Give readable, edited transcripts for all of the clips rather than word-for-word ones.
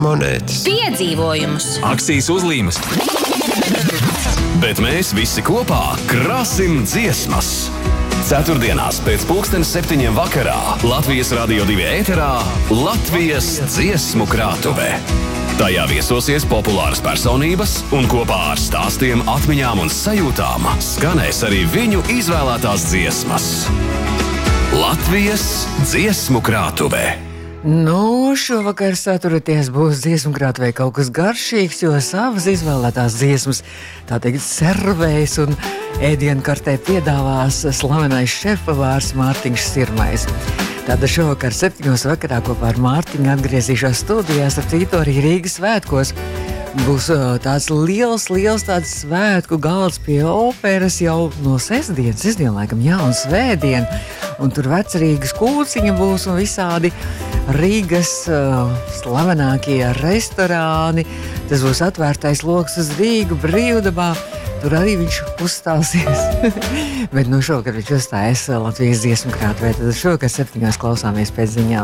monētas, piedzīvojumus, akcijas uzlīmes. Bet mēs visi kopā krasim dziesmas. Ceturtdienās pēc 7:00 vakarā Latvijas Radio 2 ēterā Latvijas dziesmu krātuve. Tajā viesosies populāras personības un kopā ar stāstiem, atmiņām un sajūtām skanēs arī viņu izvēlētās dziesmas. Latvijas dziesmu krātuve. Šovakar saturieties būs dziesmu krātuvē kaut kas garšīgs, jo savas izvēlētās dziesmas, tā teikt, servēs un ēdienkartē piedāvās slavenais šefpavārs Mārtiņš Sirmais. Tātad šovakar 7:00 vakarā kopā ar Mārtiņu atgriezīšos studijās, ar citu arī Rīgas svētkos. Būs tāds liels tāds svētku galds pie operas jau no sestdien laikam, jā, un svētdien. Un tur Vecrīgas kūciņa būs un visādi Rīgas slavenākie restorāni. Tas būs atvērtais loks uz Rīgu brīvdabā. Tur arī viņš uzstāsies. Bet šovakar viņš uzstājas Latvijas dziesmu krātuvē. Tad šovakar 7:00 klausāmies pēc ziņām.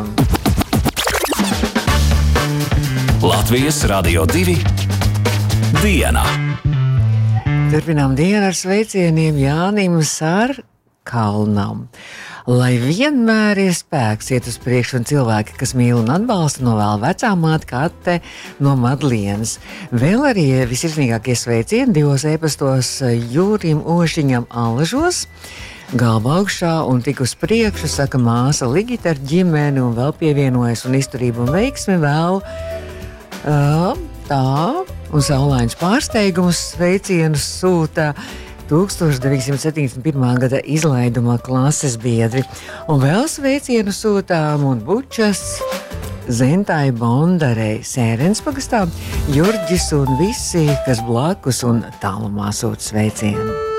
Latvijas Radio 2 diena. Turpinām dienu ar sveicieniem Jānim Sārkalnam. Lai vienmēr ir spēks iet uz priekšu un cilvēki, kas mīl un atbalsta, novēl vecā māte Kate no Madlienas. Vēl arī visirsnīgākie sveicieni 2 e-pastos Jūrim Ošiņam Alažos. Galva augšā un tik uz priekšu, saka māsa Ligita ar ģimeni un vēl pievienojas un izturību un veiksmi vēl. Tā, un saulains pārsteigumus sveicienus sūta 1971. Gada izlaidumā klases biedri. Un vēl sveicienu sūtām un bučas Zentai Bondarei Sērens pagastā, Jurģis un visi, kas blakus un tālumā sūta sveicienu.